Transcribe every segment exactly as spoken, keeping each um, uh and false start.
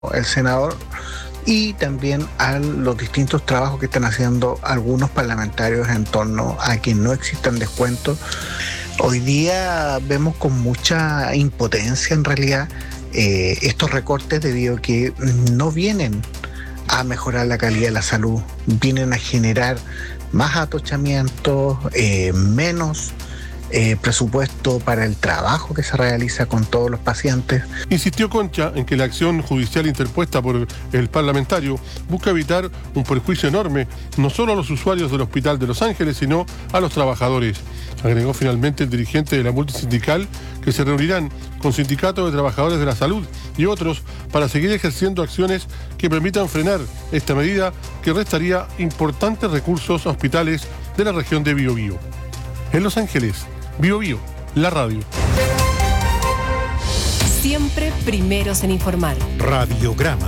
el senador y también a los distintos trabajos que están haciendo algunos parlamentarios en torno a que no existan descuentos. Hoy día vemos con mucha impotencia en realidad eh, estos recortes debido a que no vienen a mejorar la calidad de la salud, vienen a generar más atochamientos, eh, menos Eh, presupuesto para el trabajo que se realiza con todos los pacientes. Insistió Concha en que la acción judicial interpuesta por el parlamentario busca evitar un perjuicio enorme, no solo a los usuarios del Hospital de Los Ángeles, sino a los trabajadores. Agregó finalmente el dirigente de la multisindical que se reunirán con sindicatos de trabajadores de la salud y otros para seguir ejerciendo acciones que permitan frenar esta medida que restaría importantes recursos a hospitales de la región de Biobío. En Los Ángeles, Bio Bio, la radio. Siempre primeros en informar. Radiograma.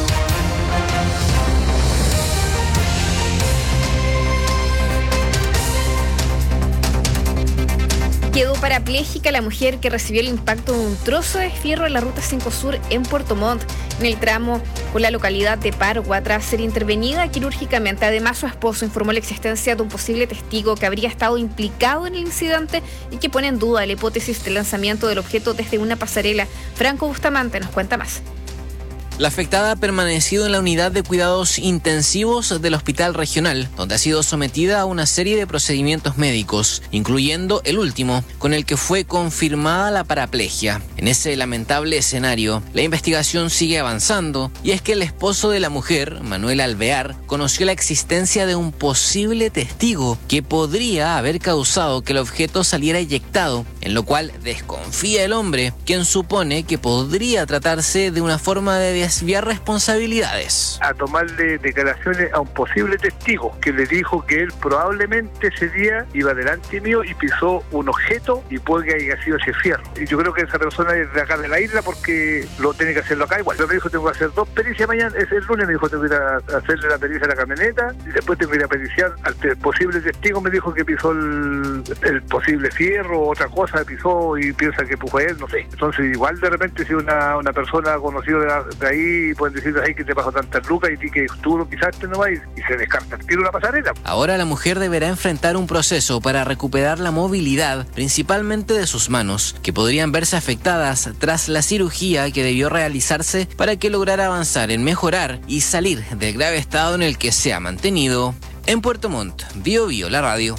Quedó parapléjica la mujer que recibió el impacto de un trozo de fierro en la ruta cinco Sur en Puerto Montt, en el tramo con la localidad de Pargua, tras ser intervenida quirúrgicamente. Además, su esposo informó la existencia de un posible testigo que habría estado implicado en el incidente y que pone en duda la hipótesis del lanzamiento del objeto desde una pasarela. Franco Bustamante nos cuenta más. La afectada ha permanecido en la unidad de cuidados intensivos del hospital regional, donde ha sido sometida a una serie de procedimientos médicos, incluyendo el último, con el que fue confirmada la paraplegia. En ese lamentable escenario, la investigación sigue avanzando, y es que el esposo de la mujer, Manuel Alvear, conoció la existencia de un posible testigo que podría haber causado que el objeto saliera eyectado, en lo cual desconfía el hombre, quien supone que podría tratarse de una forma de desviar responsabilidades. A tomarle declaraciones a un posible testigo que le dijo que él probablemente ese día iba delante mío y pisó un objeto y puede que haya sido ese fierro. Y yo creo que esa persona es de acá de la isla porque lo tiene que hacerlo acá igual. Yo me dijo tengo que hacer dos pericias mañana, es el lunes me dijo tengo que ir a hacerle la pericia a la camioneta y después tengo que ir a periciar al posible testigo. Me dijo que pisó el, el posible fierro o otra cosa, pisó y piensa que fue él, no sé. Entonces igual de repente si una, una persona conocida de, la, de ahí y pueden decir ahí que te pasó tantas lucas y que tú lo pisaste nomás y, y se descarta el tiro una pasarela. Ahora la mujer deberá enfrentar un proceso para recuperar la movilidad, principalmente de sus manos, que podrían verse afectadas tras la cirugía que debió realizarse para que lograra avanzar en mejorar y salir del grave estado en el que se ha mantenido. En Puerto Montt, Bio Bio, la radio.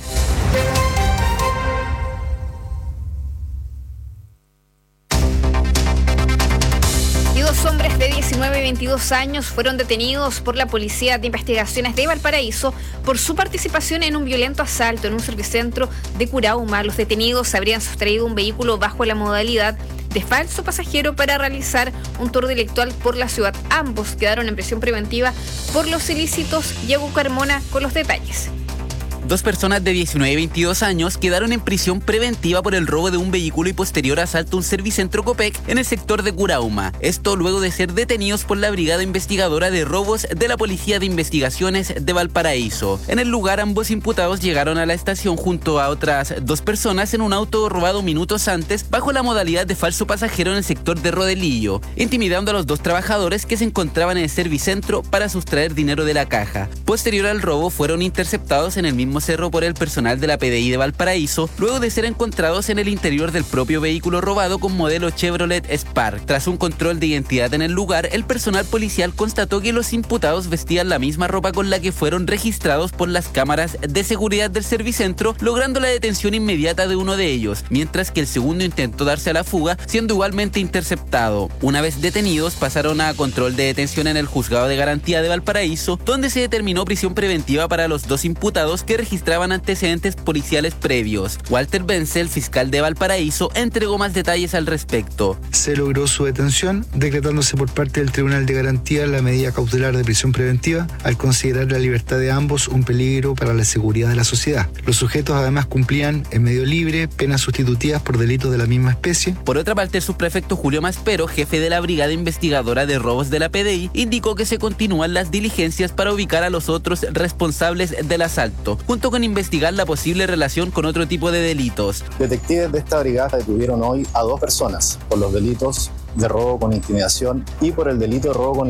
Dos hombres de diecinueve y veintidós años fueron detenidos por la Policía de Investigaciones de Valparaíso por su participación en un violento asalto en un servicentro de Curauma. Los detenidos habrían sustraído un vehículo bajo la modalidad de falso pasajero para realizar un tour delictual por la ciudad. Ambos quedaron en prisión preventiva por los ilícitos. Diego Carmona con los detalles. Dos personas de diecinueve y veintidós años quedaron en prisión preventiva por el robo de un vehículo y posterior asalto a un servicentro Copec en el sector de Curauma. Esto luego de ser detenidos por la Brigada Investigadora de Robos de la Policía de Investigaciones de Valparaíso. En el lugar, ambos imputados llegaron a la estación junto a otras dos personas en un auto robado minutos antes bajo la modalidad de falso pasajero en el sector de Rodelillo, intimidando a los dos trabajadores que se encontraban en el servicentro para sustraer dinero de la caja. Posterior al robo, fueron interceptados en el mismo cerro por el personal de la P D I de Valparaíso, luego de ser encontrados en el interior del propio vehículo robado con modelo Chevrolet Spark. Tras un control de identidad en el lugar, el personal policial constató que los imputados vestían la misma ropa con la que fueron registrados por las cámaras de seguridad del servicentro, logrando la detención inmediata de uno de ellos, mientras que el segundo intentó darse a la fuga, siendo igualmente interceptado. Una vez detenidos, pasaron a control de detención en el Juzgado de Garantía de Valparaíso, donde se determinó prisión preventiva para los dos imputados que registraban antecedentes policiales previos. Walter Benzel, fiscal de Valparaíso, entregó más detalles al respecto. Se logró su detención, decretándose por parte del Tribunal de Garantía la medida cautelar de prisión preventiva, al considerar la libertad de ambos un peligro para la seguridad de la sociedad. Los sujetos además cumplían en medio libre penas sustitutivas por delitos de la misma especie. Por otra parte, el subprefecto Julio Maspero, jefe de la Brigada Investigadora de Robos de la P D I, indicó que se continúan las diligencias para ubicar a los otros responsables del asalto, junto con investigar la posible relación con otro tipo de delitos. Detectives de esta brigada detuvieron hoy a dos personas por los delitos de robo con intimidación y por el delito de robo con